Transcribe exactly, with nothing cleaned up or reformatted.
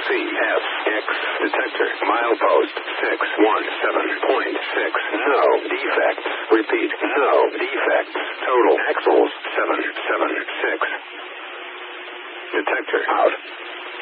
C F X. Detector. Milepost six one seven point six. No defects. Repeat. No defects. Total axles seven seven six. Detector out.